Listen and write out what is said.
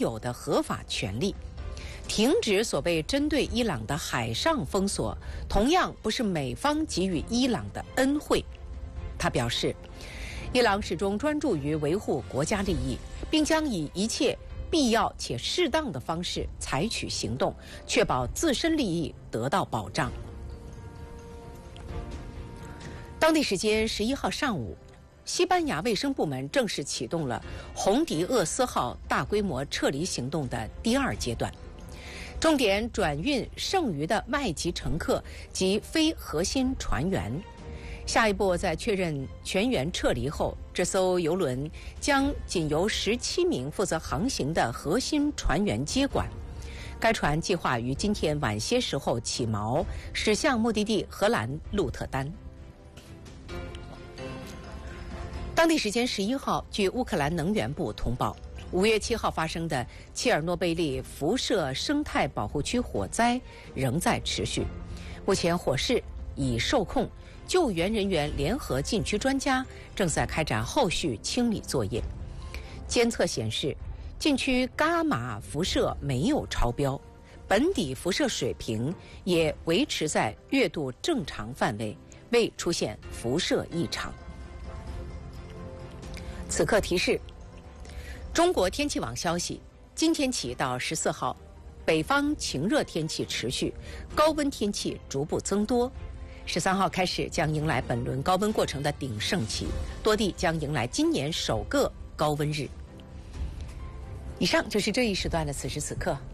有的合法权利。停止所谓针对伊朗的海上封锁，同样不是美方给予伊朗的恩惠。他表示，伊朗始终专注于维护国家利益，并将以一切必要且适当的方式采取行动，确保自身利益得到保障。当地时间11号上午，西班牙卫生部门正式启动了红迪厄斯号大规模撤离行动的第2阶段，重点转运剩余的外籍乘客及非核心船员。下一步在确认全员撤离后，这艘邮轮将仅由17名负责航行的核心船员接管。该船计划于今天晚些时候起锚，驶向目的地荷兰鹿特丹。当地时间11号，据乌克兰能源部通报，5月7号发生的切尔诺贝利辐射生态保护区火灾仍在持续，目前火势已受控，救援人员联合禁区专家正在开展后续清理作业。监测显示，禁区伽马辐射没有超标，本底辐射水平也维持在月度正常范围，未出现辐射异常。此刻提示：中国天气网消息，今天起到14号，北方晴热天气持续，高温天气逐步增多。13号开始将迎来本轮高温过程的鼎盛期，多地将迎来今年首个高温日。以上就是这一时段的此时此刻，